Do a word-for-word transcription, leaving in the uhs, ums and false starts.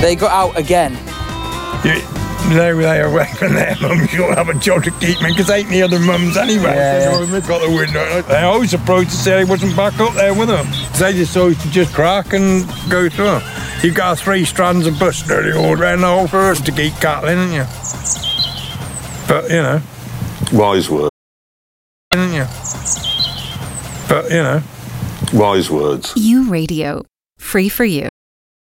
They got out again. You, they they away from their mums. You'll have a job to keep me, because ain't the other mums anyway. Yeah. So they've got the window. They're always surprised to say he wasn't back up there with them. They just always to just crack and go through. You've got three strands of bus nearly all around the whole forest to keep cattling, haven't you? But, you know. Wise words. Haven't you? But, you know. Wise words. You Radio. Free for you.